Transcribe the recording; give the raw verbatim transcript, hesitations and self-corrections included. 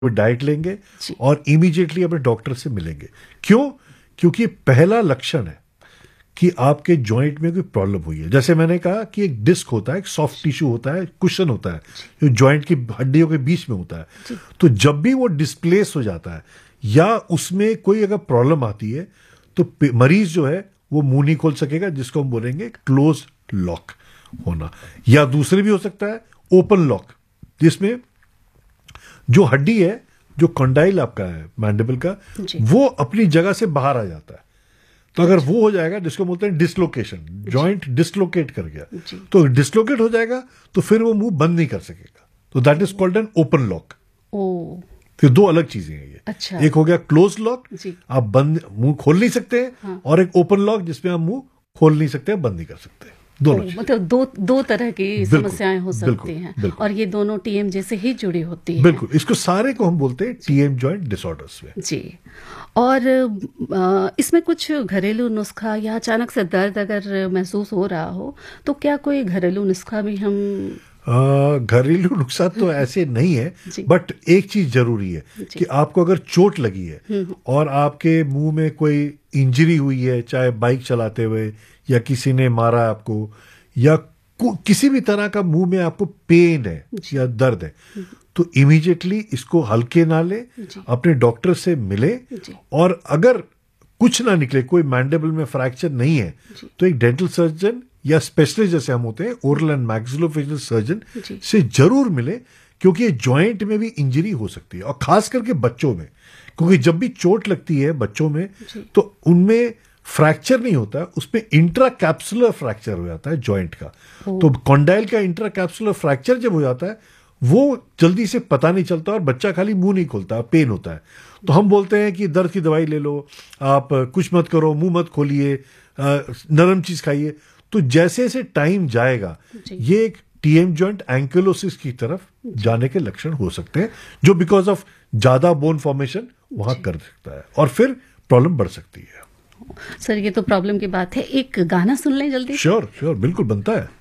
वो डाइट लेंगे और इमीडिएटली अपने डॉक्टर से मिलेंगे। क्यों? क्योंकि पहला लक्षण है कि आपके जॉइंट में कोई प्रॉब्लम हुई है। जैसे मैंने कहा कि एक डिस्क होता है, एक सॉफ्ट टिश्यू होता है, कुशन होता है जो जॉइंट की हड्डियों के बीच में होता है। तो जब भी वो डिस्प्लेस हो जाता है या उसमें कोई अगर प्रॉब्लम आती है तो मरीज जो है वो मुंह नहीं खोल सकेगा, जिसको हम बोलेंगे क्लोज लॉक होना। या दूसरे भी हो सकता है ओपन लॉक, जिसमें जो हड्डी है, जो कंडाइल आपका है मैंडिबल का, वो अपनी जगह से बाहर आ जाता है। तो अगर वो हो जाएगा, जिसको बोलते हैं डिसलोकेशन, जॉइंट डिसलोकेट कर गया, तो डिसलोकेट हो जाएगा तो फिर वो मुंह बंद नहीं कर सकेगा। तो that is called an open lock. तो दो अलग चीजें हैं ये। अच्छा। एक हो गया क्लोज लॉक, आप बंद मुंह खोल नहीं सकते हैं। हाँ। और एक ओपन लॉक जिसमें आप मुंह खोल नहीं सकते, बंद नहीं कर सकते। दोनों मतलब दो दो तरह की समस्याएं हो सकती हैं और ये दोनों टीएमजे से ही जुड़ी होती है। बिल्कुल, इसको सारे को हम बोलते हैं टीएम जॉइंट डिसऑर्डर्स में। जी। और इसमें कुछ घरेलू नुस्खा या अचानक से दर्द अगर महसूस हो रहा हो तो क्या कोई घरेलू नुस्खा भी हम? घरेलू नुस्खा तो ऐसे नहीं है, बट एक चीज जरूरी है कि आपको अगर चोट लगी है और आपके मुंह में कोई इंजरी हुई है, चाहे बाइक चलाते हुए या किसी ने मारा आपको, या किसी भी तरह का मुंह में आपको पेन है या दर्द है, तो इमीडिएटली इसको हल्के ना ले, अपने डॉक्टर से मिले। और अगर कुछ ना निकले, कोई मैंडिबल में फ्रैक्चर नहीं है, तो एक डेंटल सर्जन या स्पेशलिस्ट जैसे हम होते हैं, ओरल एंड मैक्सिलोफेशियल सर्जन से जरूर मिले, क्योंकि ये जॉइंट में भी इंजरी हो सकती है, और खास करके बच्चों में, क्योंकि जब भी चोट लगती है बच्चों में तो उनमें फ्रैक्चर नहीं होता, उसमें इंट्रा कैप्सुलर फ्रैक्चर हो जाता है जॉइंट का। तो कॉन्डाइल का इंट्रा कैप्सुलर फ्रैक्चर जब हो जाता है, वो जल्दी से पता नहीं चलता और बच्चा खाली मुंह नहीं खोलता, पेन होता है। तो हम बोलते हैं कि दर्द की दवाई ले लो, आप कुछ मत करो, मुंह मत खोलिए, नरम चीज खाइए। तो जैसे जैसे टाइम जाएगा ये एक टीएम जॉइंट एंकिलोसिस की तरफ जाने के लक्षण हो सकते हैं, जो बिकॉज ऑफ ज्यादा बोन फॉर्मेशन वहां कर सकता है और फिर प्रॉब्लम बढ़ सकती है। सर, ये तो प्रॉब्लम की बात है। एक गाना सुन लें जल्दी। श्योर श्योर बिल्कुल बनता है।